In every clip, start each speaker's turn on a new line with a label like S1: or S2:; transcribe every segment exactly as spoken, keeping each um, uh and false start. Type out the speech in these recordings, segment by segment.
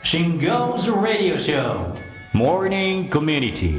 S1: Shingo's Radio Show Morning Community。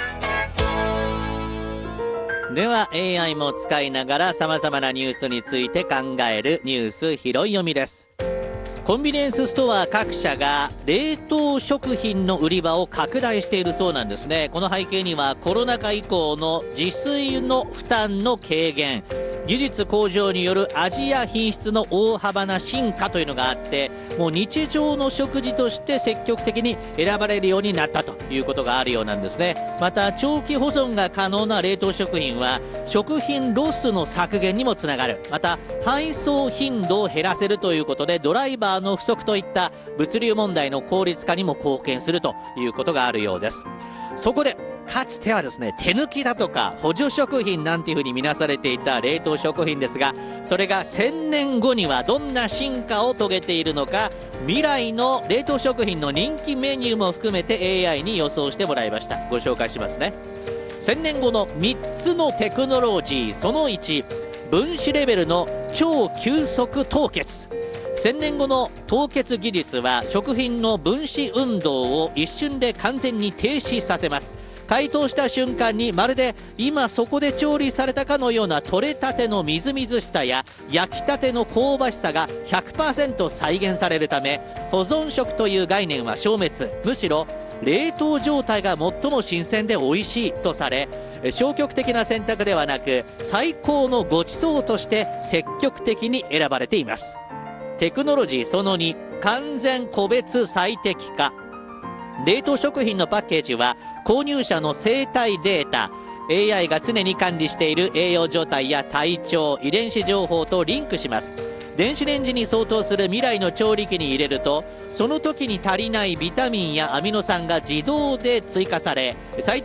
S2: では エーアイ も使いながらさまざまなニュースについて考えるニュース拾い読みです。コンビニエンスストア各社が冷凍食品の売り場を拡大しているそうなんですね。この背景にはコロナ禍以降の自炊の負担の軽減、技術向上による味や品質の大幅な進化というのがあって、もう日常の食事として積極的に選ばれるようになったということがあるようなんですね。また長期保存が可能な冷凍食品は食品ロスの削減にもつながる。また配送頻度を減らせるということでドライバーの不足といった物流問題の効率化にも貢献するということがあるようです。そこでかつてはですね、手抜きだとか補助食品なんていうふうに見なされていた冷凍食品ですが、それがせんねんごにはどんな進化を遂げているのか、未来の冷凍食品の人気メニューも含めて エーアイ に予想してもらいました。ご紹介しますね。せんねんごのみっつのテクノロジー。そのいち、分子レベルの超急速凍結。せんねんごの凍結技術は食品の分子運動を一瞬で完全に停止させます。解凍した瞬間にまるで今そこで調理されたかのような取れたてのみずみずしさや焼きたての香ばしさが ひゃくパーセント 再現されるため、保存食という概念は消滅。むしろ冷凍状態が最も新鮮で美味しいとされ、消極的な選択ではなく最高のごちそうとして積極的に選ばれています。テクノロジーそのに、完全個別最適化。冷凍食品のパッケージは購入者の生体データ、 エーアイ が常に管理している栄養状態や体調、遺伝子情報とリンクします。電子レンジに相当する未来の調理器に入れると、その時に足りないビタミンやアミノ酸が自動で追加され、最